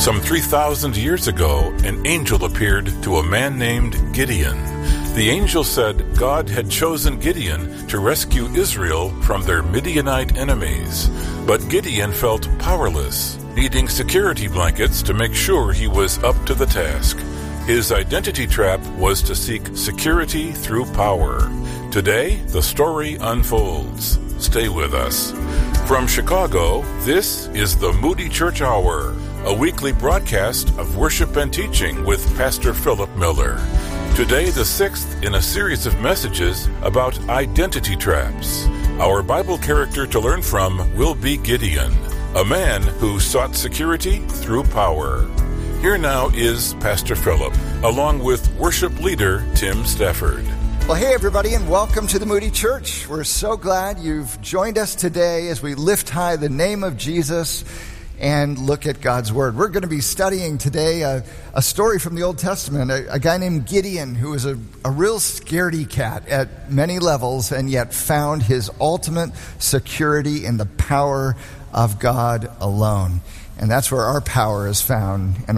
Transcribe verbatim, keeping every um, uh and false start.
Some three thousand years ago, an angel appeared to a man named Gideon. The angel said God had chosen Gideon to rescue Israel from their Midianite enemies. But Gideon felt powerless, needing security blankets to make sure he was up to the task. His identity trap was to seek security through power. Today, the story unfolds. Stay with us. From Chicago, this is the Moody Church Hour, a weekly broadcast of worship and teaching with Pastor Philip Miller. Today, the sixth in a series of messages about identity traps. Our Bible character to learn from will be Gideon, a man who sought security through power. Here now is Pastor Philip, along with worship leader Tim Stafford. Well, hey, everybody, and welcome to the Moody Church. We're so glad you've joined us today as we lift high the name of Jesus and look at God's Word. We're going to be studying today a, a story from the Old Testament, a, a guy named Gideon, who was a, a real scaredy cat at many levels and yet found his ultimate security in the power of God alone. And that's where our power is found, and